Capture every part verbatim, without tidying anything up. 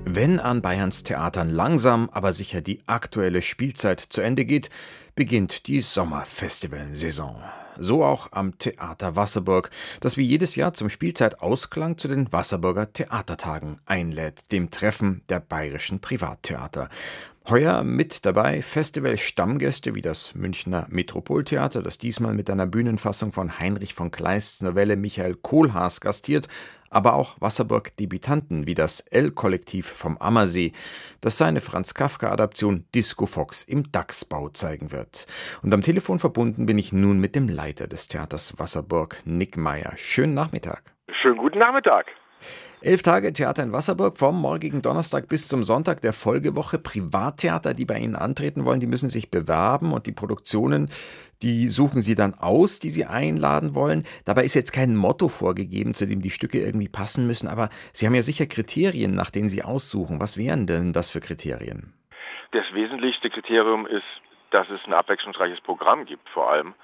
Wenn an Bayerns Theatern langsam, aber sicher die aktuelle Spielzeit zu Ende geht, beginnt die Sommerfestivalsaison. So auch am Theater Wasserburg, das wie jedes Jahr zum Spielzeitausklang zu den Wasserburger Theatertagen einlädt, dem Treffen der bayerischen Privattheater. Heuer mit dabei Festival-Stammgäste wie das Münchner Metropoltheater, das diesmal mit einer Bühnenfassung von Heinrich von Kleists Novelle Michael Kohlhaas gastiert, aber auch Wasserburg-Debütanten wie das L-Kollektiv vom Ammersee, das seine Franz-Kafka-Adaption Disco Fox im Dachsbau zeigen wird. Und am Telefon verbunden bin ich nun mit dem Leiter des Theaters Wasserburg, Nick Meyer. Schönen Nachmittag. Schönen guten Nachmittag. Elf Tage Theater in Wasserburg, vom morgigen Donnerstag bis zum Sonntag der Folgewoche. Privattheater, die bei Ihnen antreten wollen, die müssen sich bewerben und die Produktionen, die suchen Sie dann aus, die Sie einladen wollen. Dabei ist jetzt kein Motto vorgegeben, zu dem die Stücke irgendwie passen müssen, aber Sie haben ja sicher Kriterien, nach denen Sie aussuchen. Was wären denn das für Kriterien? Das wesentlichste Kriterium ist, dass es ein abwechslungsreiches Programm gibt, vor allem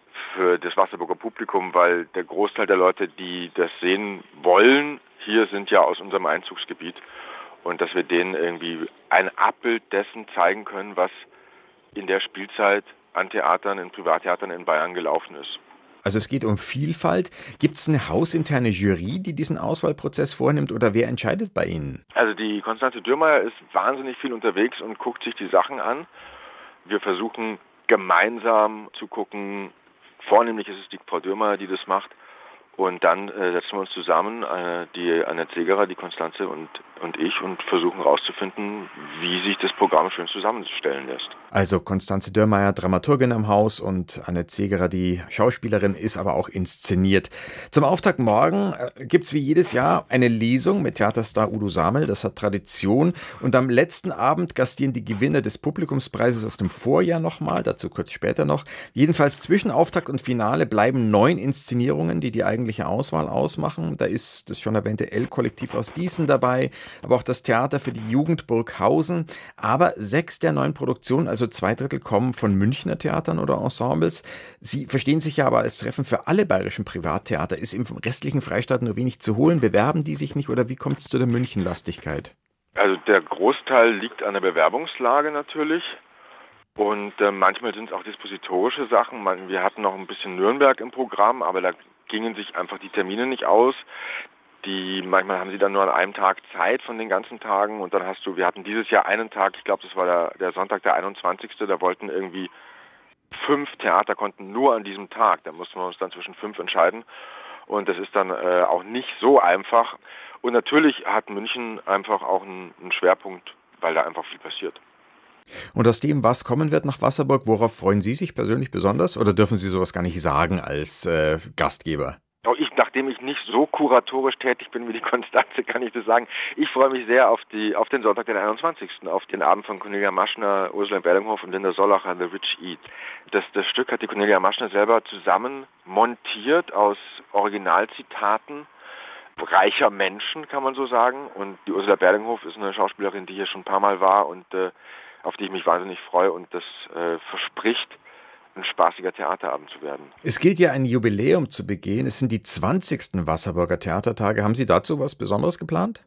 für das Wasserburger Publikum, weil der Großteil der Leute, die das sehen wollen, hier sind ja aus unserem Einzugsgebiet, und dass wir denen irgendwie ein Abbild dessen zeigen können, was in der Spielzeit an Theatern, in Privattheatern in Bayern gelaufen ist. Also es geht um Vielfalt. Gibt es eine hausinterne Jury, die diesen Auswahlprozess vornimmt, oder wer entscheidet bei Ihnen? Also die Konstanze Dürrmeier ist wahnsinnig viel unterwegs und guckt sich die Sachen an. Wir versuchen gemeinsam zu gucken, vornehmlich ist es die Frau Dürrmeier, die das macht. Und dann äh, setzen wir uns zusammen, äh, die Anne Zegerer, die Konstanze und, und ich, und versuchen herauszufinden, wie sich das Programm schön zusammenstellen lässt. Also Konstanze Dürrmeier, Dramaturgin am Haus, und Anne Zegerer, die Schauspielerin, ist aber auch inszeniert. Zum Auftakt morgen äh, gibt's wie jedes Jahr eine Lesung mit Theaterstar Udo Samel, das hat Tradition. Und am letzten Abend gastieren die Gewinner des Publikumspreises aus dem Vorjahr nochmal, dazu kurz später noch. Jedenfalls zwischen Auftakt und Finale bleiben neun Inszenierungen, die die eigentliche Auswahl ausmachen. Da ist das schon erwähnte L-Kollektiv aus Dießen dabei, aber auch das Theater für die Jugend Burghausen. Aber sechs der neun Produktionen, also zwei Drittel, kommen von Münchner Theatern oder Ensembles. Sie verstehen sich ja aber als Treffen für alle bayerischen Privattheater. Ist im restlichen Freistaat nur wenig zu holen? Bewerben die sich nicht, oder wie kommt es zu der Münchenlastigkeit? Also der Großteil liegt an der Bewerbungslage natürlich. Und äh, manchmal sind es auch dispositorische Sachen. Man, wir hatten noch ein bisschen Nürnberg im Programm, aber da gingen sich einfach die Termine nicht aus. Die, manchmal haben sie dann nur an einem Tag Zeit von den ganzen Tagen, und dann hast du, wir hatten dieses Jahr einen Tag, ich glaube, das war der, der Sonntag, der einundzwanzigste Da wollten irgendwie fünf Theater konnten nur an diesem Tag. Da mussten wir uns dann zwischen fünf entscheiden, und das ist dann äh, auch nicht so einfach. Und natürlich hat München einfach auch einen, einen Schwerpunkt, weil da einfach viel passiert. Und aus dem, was kommen wird nach Wasserburg, worauf freuen Sie sich persönlich besonders, oder dürfen Sie sowas gar nicht sagen als äh, Gastgeber? Ich, nachdem ich nicht so kuratorisch tätig bin wie die Konstanze, kann ich das sagen. Ich freue mich sehr auf die auf den Sonntag, den einundzwanzigsten auf den Abend von Cornelia Maschner, Ursula Bellinghoff und Linda Sollacher, The Rich Eat. Das, das Stück hat die Cornelia Maschner selber zusammen montiert aus Originalzitaten reicher Menschen, kann man so sagen. Und die Ursula Bellinghoff ist eine Schauspielerin, die hier schon ein paar Mal war und äh, auf die ich mich wahnsinnig freue, und das äh, verspricht, ein spaßiger Theaterabend zu werden. Es gilt ja ein Jubiläum zu begehen. Es sind die zwanzigsten Wasserburger Theatertage. Haben Sie dazu was Besonderes geplant?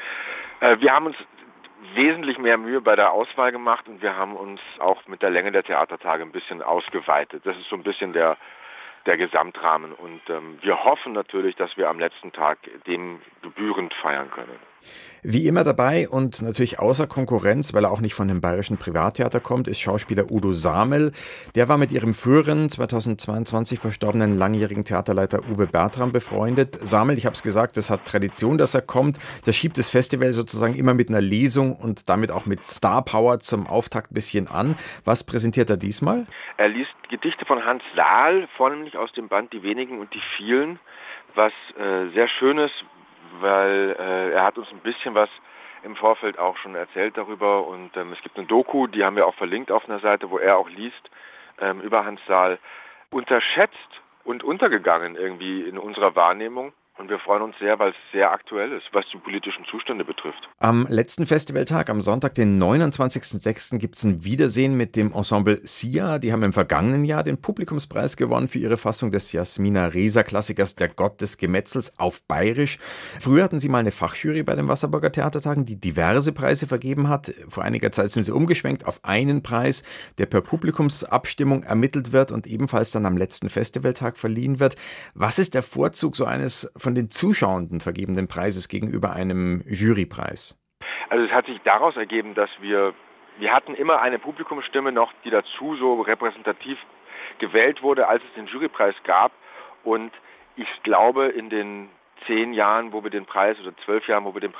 Äh, wir haben uns wesentlich mehr Mühe bei der Auswahl gemacht, und wir haben uns auch mit der Länge der Theatertage ein bisschen ausgeweitet. Das ist so ein bisschen der, der Gesamtrahmen, und ähm, wir hoffen natürlich, dass wir am letzten Tag dem gebührend feiern können. Wie immer dabei und natürlich außer Konkurrenz, weil er auch nicht von dem bayerischen Privattheater kommt, ist Schauspieler Udo Samel. Der war mit ihrem früheren, zweitausendzweiundzwanzig verstorbenen langjährigen Theaterleiter Uwe Bertram befreundet. Samel, ich habe es gesagt, das hat Tradition, dass er kommt. Der schiebt das Festival sozusagen immer mit einer Lesung und damit auch mit Star Power zum Auftakt ein bisschen an. Was präsentiert er diesmal? Er liest Gedichte von Hans Saal, vornehmlich aus dem Band Die Wenigen und die Vielen, was äh, sehr schön ist, weil äh, er hat uns ein bisschen was im Vorfeld auch schon erzählt darüber, und ähm, es gibt eine Doku, die haben wir auch verlinkt auf einer Seite, wo er auch liest ähm, über Hans Saal. Unterschätzt und untergegangen irgendwie in unserer Wahrnehmung, Und wir freuen uns sehr, weil es sehr aktuell ist, was die politischen Zustände betrifft. Am letzten Festivaltag, am Sonntag, den neunundzwanzigsten sechsten, gibt es ein Wiedersehen mit dem Ensemble Sia. Die haben im vergangenen Jahr den Publikumspreis gewonnen für ihre Fassung des Jasmina Reza-Klassikers Der Gott des Gemetzels auf Bayerisch. Früher hatten sie mal eine Fachjury bei den Wasserburger Theatertagen, die diverse Preise vergeben hat. Vor einiger Zeit sind sie umgeschwenkt auf einen Preis, der per Publikumsabstimmung ermittelt wird und ebenfalls dann am letzten Festivaltag verliehen wird. Was ist der Vorzug so eines von den Zuschauenden vergebenen Preises gegenüber einem Jurypreis? Also es hat sich daraus ergeben, dass wir, wir hatten immer eine Publikumsstimme noch, die dazu so repräsentativ gewählt wurde, als es den Jurypreis gab. Und ich glaube, in den zehn Jahren, wo wir den Preis, oder zwölf Jahren, wo wir den Preis